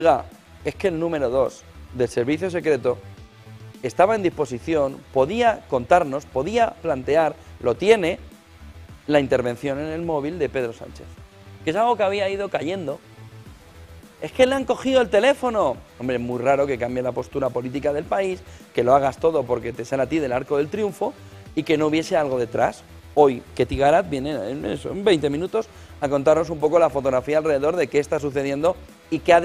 Oiga, es que el número 2 del servicio secreto estaba en disposición, podía contarnos, podía plantear, lo tiene, la intervención en el móvil de Pedro Sánchez, que es algo que había ido cayendo. Es que le han cogido el teléfono. Hombre, es muy raro que cambie la postura política del país, que lo hagas todo porque te sale a ti del arco del triunfo y que no hubiese algo detrás. Hoy, Ketty Garat viene en 20 minutos a contarnos un poco la fotografía alrededor de qué está sucediendo y qué ha